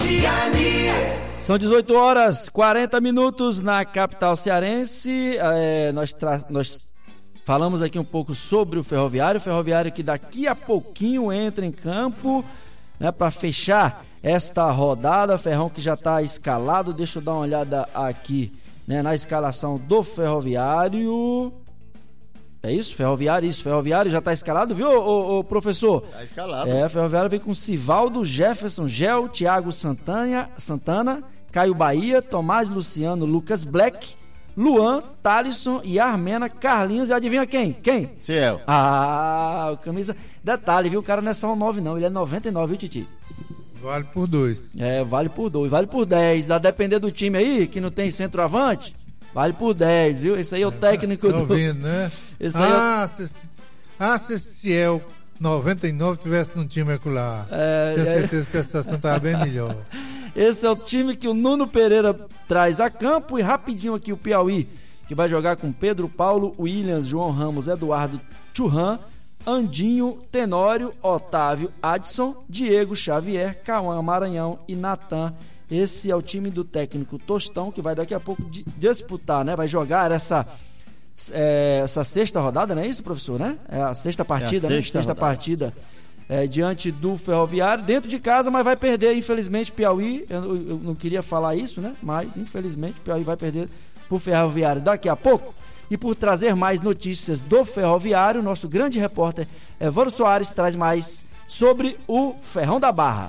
São 18 horas 40 minutos na capital cearense. Nós falamos aqui um pouco sobre o Ferroviário que daqui a pouquinho entra em campo, né, para fechar esta rodada. Ferrão que já está escalado. Deixa eu dar uma olhada aqui, né, na escalação do Ferroviário. É isso? Ferroviário já está escalado, viu, ô professor? Está escalado. Ferroviário vem com Sivaldo, Jefferson, Gel, Thiago Santana, Caio Bahia, Tomás Luciano, Lucas Black, Luan, Thalisson e Armena, Carlinhos e adivinha quem? Quem? Ciel. O camisa... Detalhe, viu? O cara não é só um 9 não, ele é 99, viu, Titi? Vale por 2. Vale por 2, vale por 10. Dá depender do time aí, que não tem centroavante, vale por 10, viu? Esse aí é o técnico do... Ouvindo, né? Esse aí se esse Ciel 99 tivesse num time acolá, tenho certeza que a situação estava bem melhor. Esse é o time que o Nuno Pereira traz a campo. E rapidinho aqui o Piauí, que vai jogar com Pedro Paulo, Williams, João Ramos, Eduardo Churran, Andinho, Tenório, Otávio, Adson, Diego Xavier, Cauã Maranhão e Natan. Esse é o time do técnico Tostão, que vai daqui a pouco disputar, né? Vai jogar essa sexta rodada, não é isso, professor, né? É a sexta partida, sexta partida diante do Ferroviário, dentro de casa, mas vai perder, infelizmente, Piauí. Eu não queria falar isso, né? Mas, infelizmente, Piauí vai perder pro Ferroviário daqui a pouco. E por trazer mais notícias do Ferroviário, nosso grande repórter Evandro Soares traz mais sobre o Ferrão da Barra.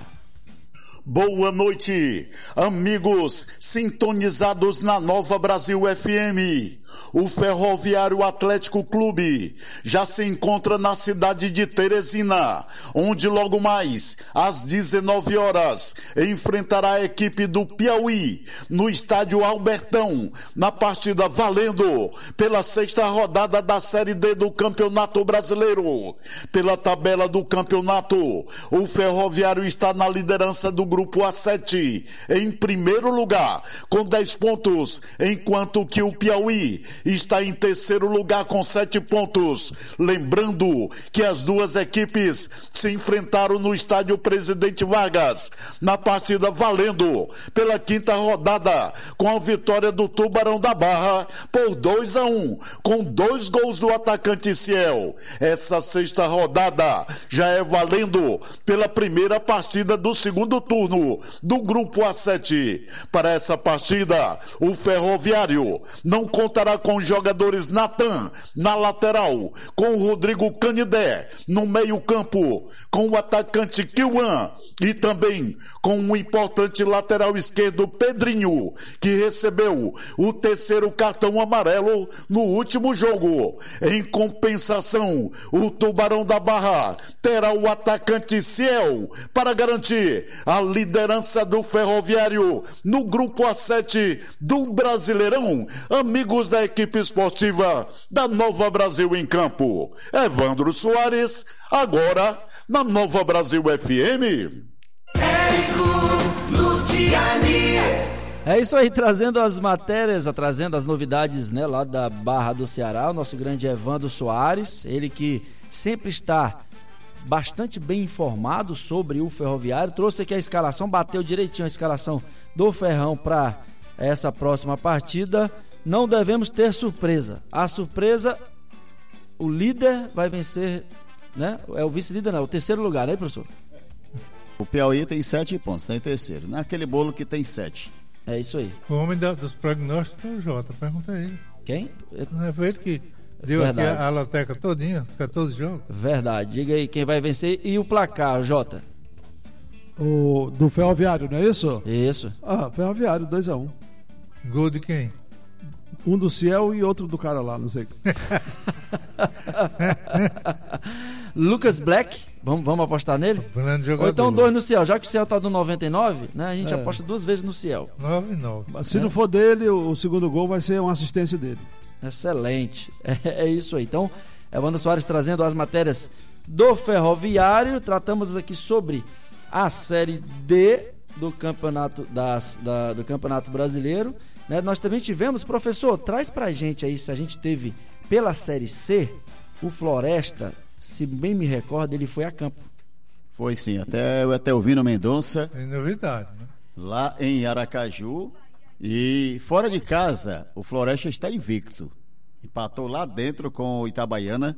Boa noite, amigos sintonizados na Nova Brasil FM. O Ferroviário Atlético Clube já se encontra na cidade de Teresina, onde logo mais, às 19 horas, enfrentará a equipe do Piauí no estádio Albertão, na partida valendo pela sexta rodada da Série D do Campeonato Brasileiro. Pela tabela do campeonato, o Ferroviário está na liderança do grupo A7, em primeiro lugar, com 10 pontos, enquanto que o Piauí está em terceiro lugar com 7 pontos. Lembrando que as duas equipes se enfrentaram no estádio Presidente Vargas, na partida valendo pela quinta rodada, com a vitória do Tubarão da Barra por 2-1, com 2 gols do atacante Ciel. Essa sexta rodada já é valendo pela primeira partida do segundo turno do grupo A7. Para essa partida, o Ferroviário não contará com os jogadores Natan na lateral, com o Rodrigo Canidé no meio campo, com o atacante Kiwan e também com um importante lateral esquerdo Pedrinho, que recebeu o terceiro cartão amarelo no último jogo. Em compensação, o Tubarão da Barra terá o atacante Ciel para garantir a liderança do Ferroviário no grupo A7 do Brasileirão. Amigos da equipe esportiva da Nova Brasil em campo. Evandro Soares, agora na Nova Brasil FM. É isso aí, trazendo as matérias, trazendo as novidades, né, lá da Barra do Ceará, o nosso grande Evandro Soares, ele que sempre está bastante bem informado sobre o Ferroviário, trouxe aqui a escalação, bateu direitinho a escalação do Ferrão para essa próxima partida. Não devemos ter surpresa. A surpresa, o líder vai vencer, né? É o vice-líder, não, é o terceiro lugar, né, professor? O Piauí tem 7 pontos, está em terceiro. Naquele bolo que tem 7. É isso aí. O homem dos prognósticos é o Jota, pergunta a ele. Quem? Não foi ele que deu verdade. Aqui a loteca todinha, os 14 jogos? Verdade. Diga aí quem vai vencer e o placar, Jota. O do Ferroviário, não é isso? Isso. Ferroviário, 2-1. Gol de quem? Um do Ciel e outro do cara lá, não sei. Lucas Black, vamos apostar nele? Ou então 2 no Ciel, já que o Ciel tá do 99, né? A gente aposta 2 vezes no Ciel. 9-9. Se não for dele, o segundo gol vai ser uma assistência dele. Excelente. É isso aí. Então, Evandro Soares trazendo as matérias do Ferroviário. Tratamos aqui sobre a Série D do Campeonato, do Campeonato Brasileiro. Né? Nós também tivemos, professor, traz pra gente aí, se a gente teve pela Série C, o Floresta, se bem me recordo, ele foi a campo. Foi sim, até o Vino Mendonça. Tem novidade, né? lá em Aracaju. E fora de casa, o Floresta está invicto. Empatou lá dentro com o Itabaiana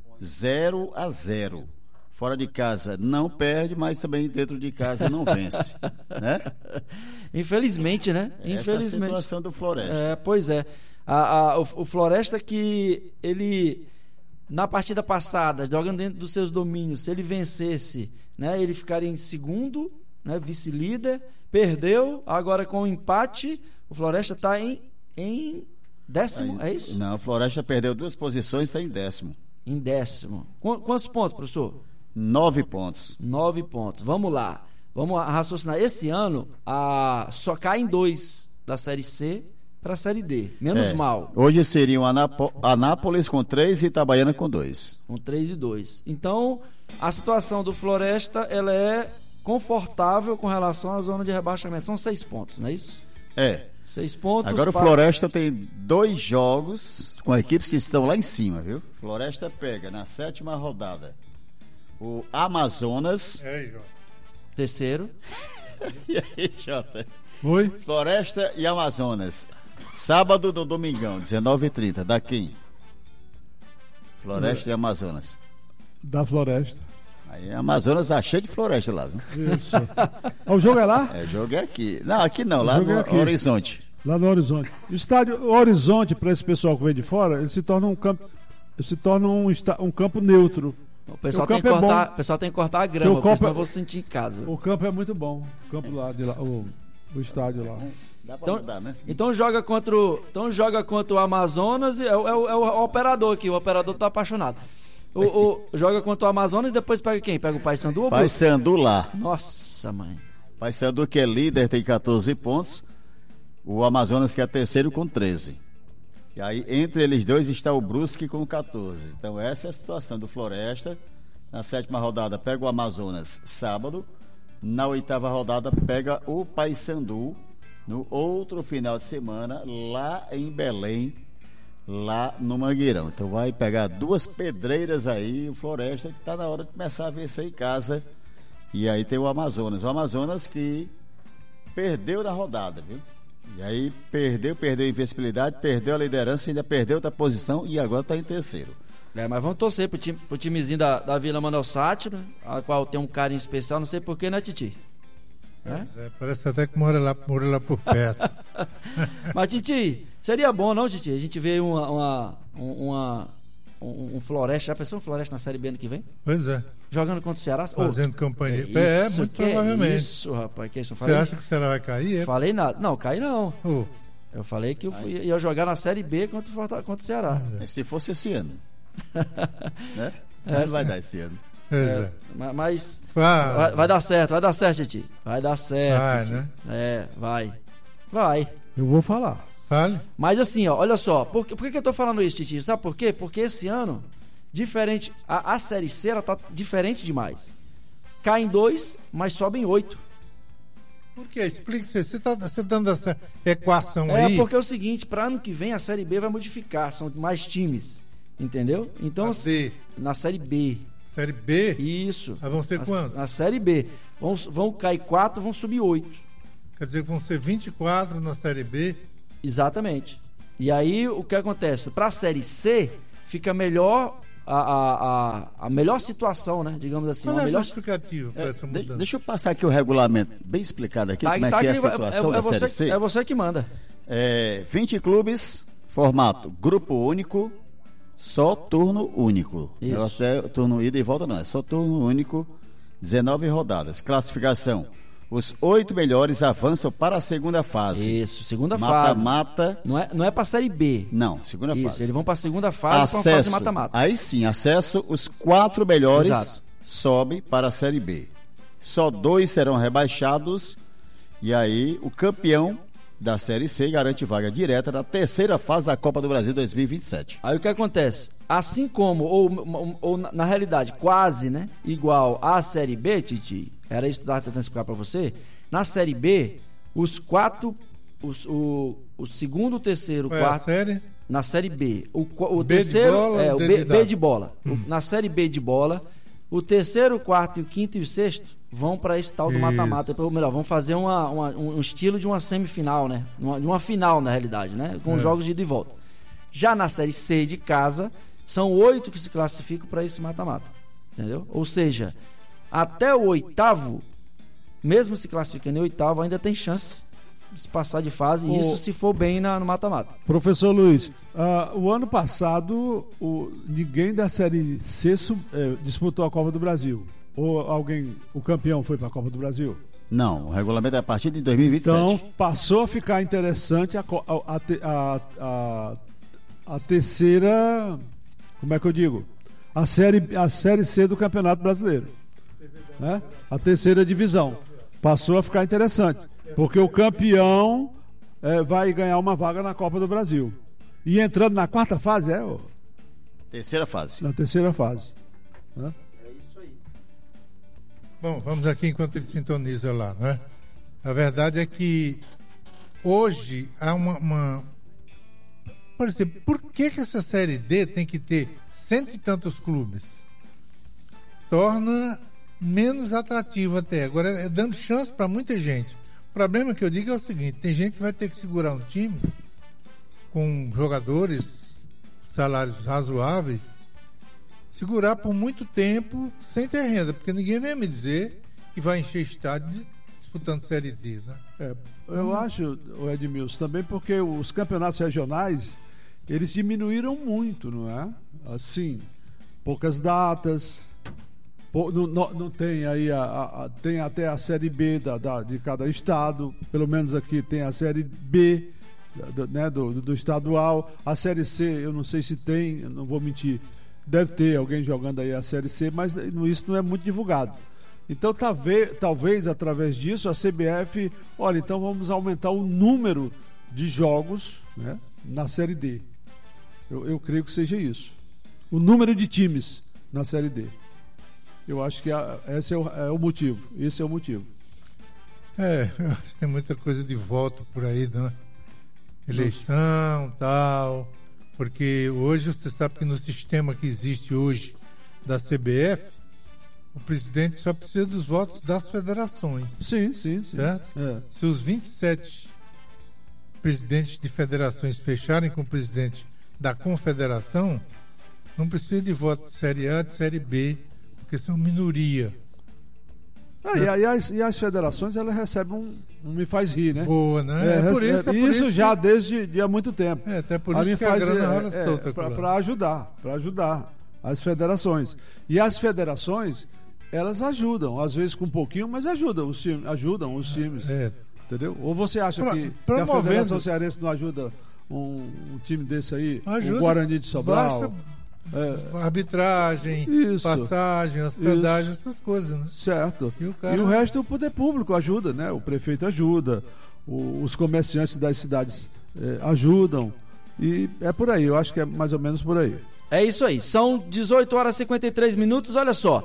0-0. Fora de casa não perde, mas também dentro de casa não vence, né? Infelizmente, né? Essa é a situação do Floresta. Pois é. O Floresta que ele, na partida passada, jogando dentro dos seus domínios, se ele vencesse, né, ele ficaria em segundo, né, vice-líder, perdeu, agora com o empate, o Floresta está em décimo, é isso? Não, o Floresta perdeu 2 posições, está em décimo. Em décimo. Quantos pontos, professor? 9 pontos. 9 pontos. Vamos lá. Vamos raciocinar. Esse ano, só caem 2 da Série C para a Série D. Menos mal. Hoje seriam Anápolis com 3 e Itabaiana com 2. Com 3 e 2. Então, a situação do Floresta, ela é confortável com relação à zona de rebaixamento. São 6 pontos, não é isso? 6 pontos. Agora o Floresta tem 2 jogos com equipes que estão lá em cima, viu? Floresta pega na 7ª rodada o Amazonas. Terceiro. E aí, Jota? Oi? Floresta e Amazonas. Sábado do Domingão, 19h30. Da quem? Floresta e Amazonas. Da Floresta. Aí Amazonas tá cheio de floresta lá, viu? Isso. O jogo é lá? O jogo é aqui. Não, aqui não, lá no Horizonte. Lá no Horizonte. O estádio Horizonte, para esse pessoal que vem de fora, ele se torna um campo neutro. O pessoal tem que cortar a grama, porque senão eu vou sentir em casa. O campo é muito bom. O campo lá, o estádio lá. Dá pra mudar, né? Então joga contra o Amazonas, é o operador aqui, o operador tá apaixonado. Joga contra o Amazonas e depois pega quem? Pega o Paysandu ou Paysandu lá. Nossa, mãe. Paysandu que é líder, tem 14 pontos. O Amazonas que é terceiro com 13. E aí, entre eles dois está o Brusque com 14. Então, essa é a situação do Floresta. Na 7ª rodada, pega o Amazonas sábado. Na 8ª rodada, pega o Paysandu. No outro final de semana, lá em Belém, lá no Mangueirão. Então, vai pegar 2 pedreiras aí. O Floresta que está na hora de começar a vencer em casa. E aí tem o Amazonas. O Amazonas que perdeu na rodada, viu? E aí perdeu a invencibilidade, perdeu a liderança, ainda perdeu outra posição e agora está em terceiro. Mas vamos torcer pro timezinho da Vila Manuel Sátiro, a qual tem um carinho especial, não sei porquê, né, Titi? Parece até que mora lá por perto. Mas, Titi, seria bom, não, Titi? A gente vê um Floresta, já pensou um Floresta na Série B ano que vem? Pois é. Jogando contra o Ceará? Fazendo companhia. Muito provavelmente. Isso, rapaz. Que isso, Você acha que o Ceará vai cair? Falei nada. Não, cair não. Eu falei que eu ia jogar na Série B contra o Ceará. Se fosse esse ano. Né? Não vai dar esse ano. Mas vai dar certo, Titi. Vai dar certo. Vai, né? Vai. Eu vou falar. Fale. Mas assim, olha só, por que eu tô falando isso, Titi? Sabe por quê? Porque esse ano, diferente, a Série C, ela tá diferente demais. Caem 2, mas sobem 8. Por quê? Explique, você dando essa equação aí. Porque é o seguinte, para ano que vem a Série B vai modificar, são mais times, entendeu? Então, na Série B. Série B? Isso. Vão ser quantos? Na Série B. Vão cair 4, vão subir 8. Quer dizer que vão ser 24 na Série B? Exatamente. E aí o que acontece? Para a Série C fica melhor a melhor situação, né? Digamos assim. Qual é a justificativa para essa mudança? Deixa eu passar aqui o regulamento bem explicado aqui, como é que é a situação da Série C. É você que manda. 20 clubes, formato grupo único, só turno único. Isso. Não é turno ida e volta, não. É só turno único, 19 rodadas. Classificação. Os 8 melhores avançam para a segunda fase. Isso, segunda fase. Mata-mata. Não é para a Série B. Não, segunda fase. Isso, eles vão para a segunda fase, para a fase mata-mata. Aí sim, acesso, os 4 melhores sobem para a Série B. Só 2 serão rebaixados. E aí, o campeão da Série C garante vaga direta na terceira fase da Copa do Brasil 2027. Aí o que acontece? Assim como, ou na realidade, quase, né? Igual à Série B, Titi, era isso que eu estava tentando explicar para você. Na Série B, os 4, o segundo, o terceiro, o quarto. Série? Na Série B. O B terceiro. De bola, o B de bola. Na Série B de bola, o terceiro, o quarto, o quinto e o sexto vão para esse tal do mata-mata. Ou melhor, vão fazer um estilo de uma semifinal, né? De uma final, na realidade, né? Com jogos de ida e volta. Já na Série C de casa, são 8 que se classificam para esse mata-mata. Entendeu? Ou seja, até o 8º, mesmo se classificando em 8º, ainda tem chance de se passar de fase. Isso se for bem no mata-mata. Professor Luiz, o ano passado, ninguém da Série C disputou a Copa do Brasil. Ou o campeão foi para a Copa do Brasil? Não, o regulamento é a partir de 2027. Então, passou a ficar interessante a terceira, como é que eu digo? A série C do Campeonato Brasileiro. Né? A terceira divisão. Passou a ficar interessante, porque o campeão vai ganhar uma vaga na Copa do Brasil. E entrando na quarta fase, terceira fase. Na terceira fase. Né? Bom, vamos aqui enquanto ele sintoniza lá, né? A verdade é que hoje há uma... Por exemplo, por que essa Série D tem que ter 100 e tantos clubes? Torna menos atrativo até. Agora, dando chance para muita gente. O problema que eu digo é o seguinte, tem gente que vai ter que segurar um time com jogadores, salários razoáveis, segurar por muito tempo sem ter renda, porque ninguém vem me dizer que vai encher estádio disputando Série D, né? Eu acho, Edmilson, também porque os campeonatos regionais, eles diminuíram muito, não é? Assim, poucas datas, não tem aí, tem até a Série B de cada estado, pelo menos aqui tem a Série B, né, do estadual, a Série C, eu não sei se tem, eu não vou mentir, deve ter alguém jogando aí a Série C, mas isso não é muito divulgado. Então, talvez através disso, a CBF, olha, então vamos aumentar o número de jogos, né, na Série D. Eu creio que seja isso. O número de times na Série D. Eu acho que esse é o motivo. Esse é o motivo. Eu acho que tem muita coisa de voto por aí, né? Eleição, tal... Porque hoje você sabe que no sistema que existe hoje da CBF, o presidente só precisa dos votos das federações. Sim. Certo? Se os 27 presidentes de federações fecharem com o presidente da confederação, não precisa de voto de Série A, de Série B, porque são minoria. E as federações, elas recebem um me faz rir, né? Boa, né? Por isso já desde há muito tempo. Até por isso que a grana rola solta. Para ajudar as federações. E as federações, elas ajudam, às vezes com um pouquinho, mas ajudam os times. Entendeu? Ou você acha que a Federação Cearense não ajuda um time desse aí? Ajuda. O Guarani de Sobral? Arbitragem, passagem, hospedagem, essas coisas, né? Certo. E o resto o poder público ajuda, né? O prefeito ajuda, os comerciantes das cidades ajudam. E é por aí, eu acho que é mais ou menos por aí. É isso aí, são 18 horas e 53 minutos, olha só.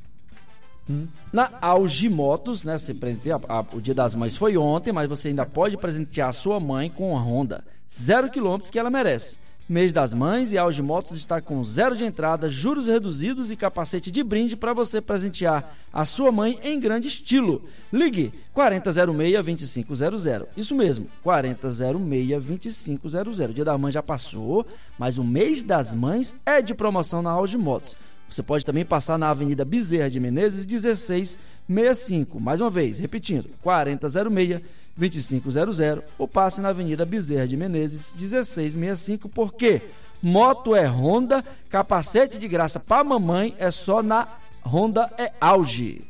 Na Auge Motos, né? O Dia das Mães foi ontem, mas você ainda pode presentear a sua mãe com uma Honda 0 km que ela merece. Mês das Mães e a Auge Motos está com 0 de entrada, juros reduzidos e capacete de brinde para você presentear a sua mãe em grande estilo. Ligue 4006-2500. Isso mesmo, 4006-2500. O Dia da Mãe já passou, mas o Mês das Mães é de promoção na Auge Motos. Você pode também passar na Avenida Bezerra de Menezes, 1665. Mais uma vez, repetindo, 4006-2500 ou passe na Avenida Bezerra de Menezes, 1665, porque moto é Honda, capacete de graça para mamãe é só na Honda Auge.